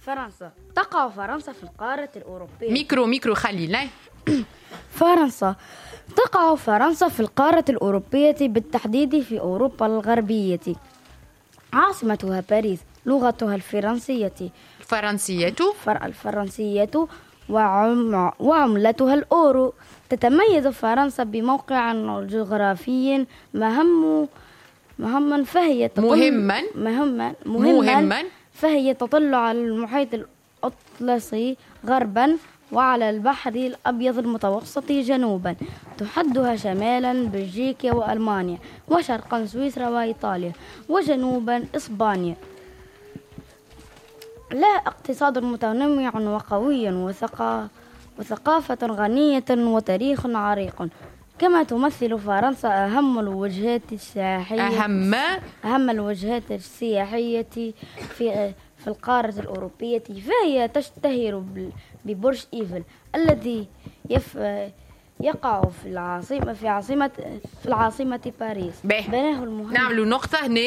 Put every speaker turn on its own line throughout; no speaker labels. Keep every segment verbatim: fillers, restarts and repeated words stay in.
فرنسا. تقع فرنسا في القارة الأوروبية.
ميكرو ميكرو خلي لا.
فرنسا تقع فرنسا في القارة الأوروبية، بالتحديد في أوروبا الغربية. عاصمتها باريس. لغتها الفرنسية.
الفرنسية
الفرنسية وعم... وعملتها الأورو. تتميز فرنسا بموقع جغرافي مهم مهما فهي تطل...
مهما
مهما
مهما, مهما.
فهي تطل على المحيط الأطلسي غربا، وعلى البحر الأبيض المتوسط جنوبا. تحدها شمالا بلجيكا وألمانيا، وشرقا سويسرا وإيطاليا، وجنوبا إسبانيا. لها اقتصاد متنوع وقوي، وثقا... وثقافة غنية وتاريخ عريق. كما تمثل فرنسا أهم الوجهات السياحية
أهم
أهم الوجهات السياحية في في القارة الأوروبية، فهي تشتهر ببرج إيفل الذي يف... يقع في العاصمة في عاصمة في العاصمة باريس.
بناه المهندس. نعملوا نقطة هنا.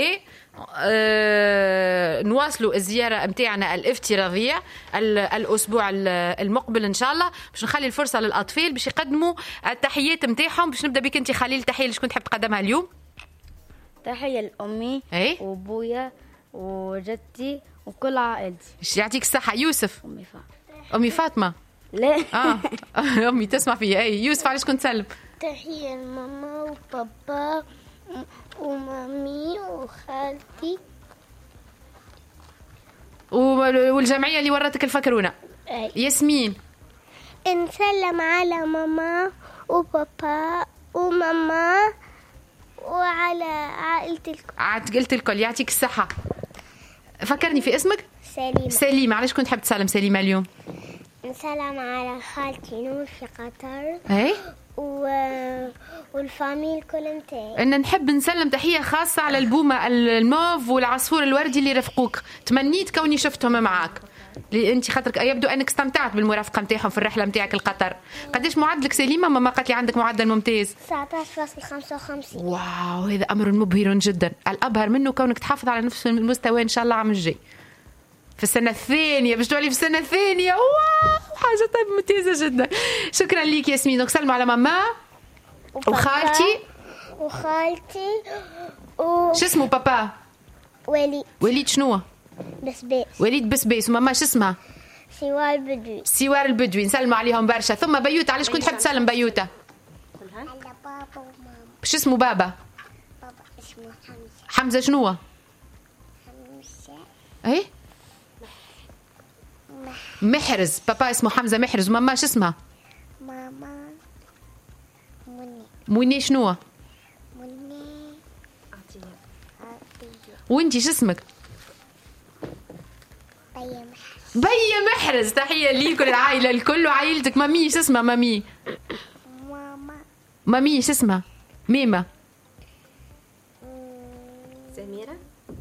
أه... نواصلوا الزيارة متاعنا الافتراضية الأسبوع المقبل إن شاء الله، باش نخلي الفرصة للأطفال باش يقدموا التحيات متاعهم. باش نبدأ بك أنت خليل. تحية اللي كنت تحب تقدمها اليوم؟
تحية لأمي
ايه؟
وأبويا وجدتي وكل عائلتي.
يعطيك الصحة. يوسف.
أمي فاطمة.
أمي فاطمة
لا.
اه أمي تسمع فيا. أي يوسف علاش كنت تسلم؟
تحية لماما وبابا ومامي وخالتي
والجمعية اللي ورتك الفكرونة.
أي.
ياسمين.
نسلم على ماما وبابا وماما وعلى عائلة الكل.
عائلة الكل. يعطيك الصحة. فكرني في اسمك.
سليمة.
سليمة. علاش كنت حب تسلم سليمة اليوم؟
نسلم على خالتي نور في قطر.
ايه.
و... والفاميل الكل متاعي.
ان نحب نسلم تحية خاصة على البومة الموف والعصفور الوردي اللي رافقوك. تمنيت كوني شفتهم معاك، اللي انت خاطرك يبدو انك استمتعت بالمرافقة متاعهم في الرحلة متاعك لقطر. قديش معدلك سليمة؟ ماما قالت لي عندك معدل ممتاز
تسعة عشر فاصلة خمسة وخمسين.
واو، هذا امر مبهر جدا. الابهر منه كونك تحافظ على نفس المستوى ان شاء الله عام الجاي في السنة الثانية. باش تولي في السنة الثانية. واو، حاجة طيب ممتازة جدا. شكرا ليك ياسمين. وسلموا على ماما وخالتي
وخالتي و...
شو اسمه بابا؟
وليد.
وليد شنو؟
بسبيس.
وليد بسبيس. وماما شو اسمها؟
سوار البدوي.
سوار البدوي. نسلموا عليهم برشا. ثم بيوتة. علاش كنت تحب تسلم بيوتة؟
على بابا وماما.
شو اسمه بابا؟
بابا اسمه حمزة.
حمزة شنو؟
حمزة.
ايه؟ محرز. بابا اسمه حمزة محرز. وماما شو اسمها؟
ماما منى.
منى شنو؟
منى
عطية.
وانتي شو اسمك؟
بيا محرز.
بيا محرز. تحية ليك وللعائلة الكل وعائلتك. مامي شو اسمها؟ مامي
ماما
مامي شو اسمها؟ ميمة.
سميرة.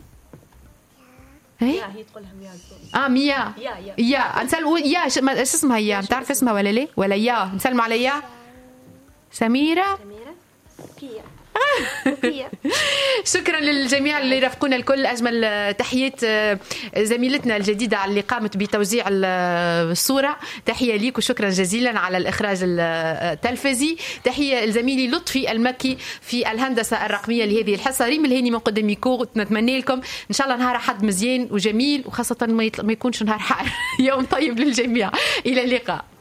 ايه؟
يا هي تقولها ميا.
اه ميا.
يا يا
يا نسلم يا شو اسمها؟ يا بتعرف اسمها ولا ليه؟ ولا يا نسلم على يا سميرة.
سميرة. كيا. كيا.
شكرا للجميع اللي رافقونا الكل. أجمل تحيات زميلتنا الجديدة على اللي قامت بتوزيع الصورة. تحية ليك وشكرا جزيلا على الإخراج التلفزي. تحية لزميلي لطفي المكي في الهندسة الرقمية لهذه الحصة. ريم الهيني من قدام ميكو. نتمنى لكم إن شاء الله نهار حد مزيان وجميل، وخاصة ما يكونش نهار حار. يوم طيب للجميع. إلى اللقاء.